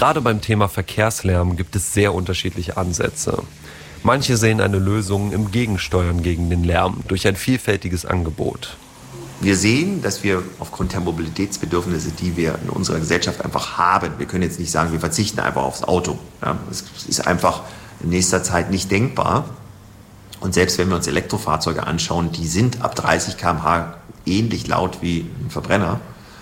Gerade beim Thema Verkehrslärm gibt es sehr unterschiedliche Ansätze. Manche sehen eine Lösung im Gegensteuern gegen den Lärm durch ein vielfältiges Angebot. Wir sehen, dass wir aufgrund der Mobilitätsbedürfnisse, die wir in unserer Gesellschaft einfach haben, wir können jetzt nicht sagen, wir verzichten einfach aufs Auto. Ja, das ist einfach in nächster Zeit nicht denkbar. Und selbst wenn wir uns Elektrofahrzeuge anschauen, die sind ab 30 km/h ähnlich laut wie ein Verbrenner.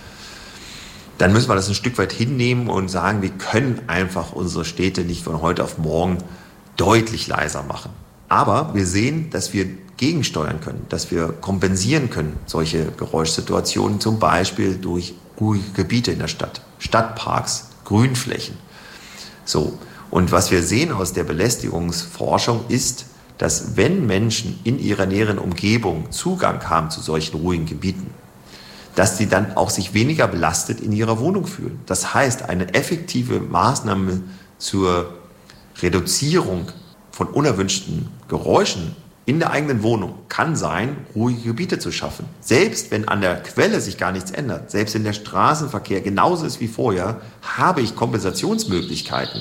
Dann müssen wir das ein Stück weit hinnehmen und sagen, wir können einfach unsere Städte nicht von heute auf morgen deutlich leiser machen. Aber wir sehen, dass wir gegensteuern können, dass wir kompensieren können, solche Geräuschsituationen, zum Beispiel durch ruhige Gebiete in der Stadt, Stadtparks, Grünflächen. So. Und was wir sehen aus der Belästigungsforschung ist, dass wenn Menschen in ihrer näheren Umgebung Zugang haben zu solchen ruhigen Gebieten, dass sie dann auch sich weniger belastet in ihrer Wohnung fühlen. Das heißt, eine effektive Maßnahme zur Reduzierung von unerwünschten Geräuschen in der eigenen Wohnung kann sein, ruhige Gebiete zu schaffen. Selbst wenn an der Quelle sich gar nichts ändert, selbst wenn der Straßenverkehr genauso ist wie vorher, habe ich Kompensationsmöglichkeiten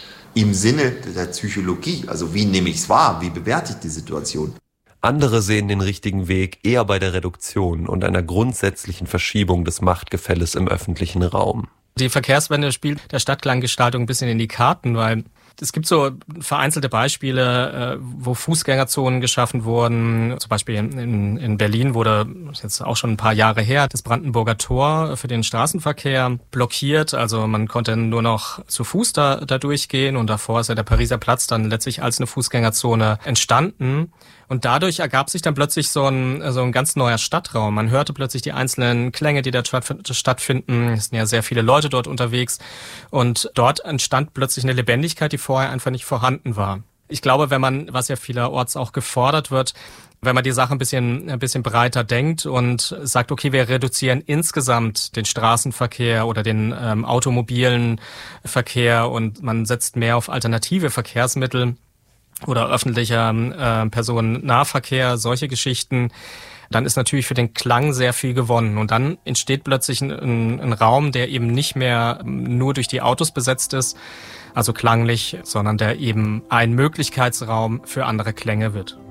im Sinne der Psychologie. Also wie nehme ich es wahr, wie bewerte ich die Situation? Andere sehen den richtigen Weg eher bei der Reduktion und einer grundsätzlichen Verschiebung des Machtgefälles im öffentlichen Raum. Die Verkehrswende spielt der Stadtklanggestaltung ein bisschen in die Karten, weil es gibt so vereinzelte Beispiele, wo Fußgängerzonen geschaffen wurden. Zum Beispiel in Berlin wurde, jetzt auch schon ein paar Jahre her, das Brandenburger Tor für den Straßenverkehr blockiert. Also man konnte nur noch zu Fuß da durchgehen und davor ist ja der Pariser Platz dann letztlich als eine Fußgängerzone entstanden. Und dadurch ergab sich dann plötzlich so ein ganz neuer Stadtraum. Man hörte plötzlich die einzelnen Klänge, die da stattfinden. Es sind ja sehr viele Leute dort unterwegs. Und dort entstand plötzlich eine Lebendigkeit, die vorher einfach nicht vorhanden war. Ich glaube, was ja vielerorts auch gefordert wird, wenn man die Sache ein bisschen breiter denkt und sagt, okay, wir reduzieren insgesamt den Straßenverkehr oder den automobilen Verkehr und man setzt mehr auf alternative Verkehrsmittel oder öffentlicher Personennahverkehr, solche Geschichten, dann ist natürlich für den Klang sehr viel gewonnen. Und dann entsteht plötzlich ein Raum, der eben nicht mehr nur durch die Autos besetzt ist, also klanglich, sondern der eben ein Möglichkeitsraum für andere Klänge wird.